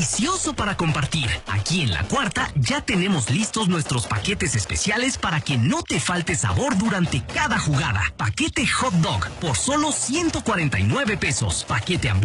Delicioso para compartir. Aquí en La Cuarta ya tenemos listos nuestros paquetes especiales para que no te falte sabor durante cada jugada. Paquete hot dog por solo 149 pesos. Paquete hamburguesa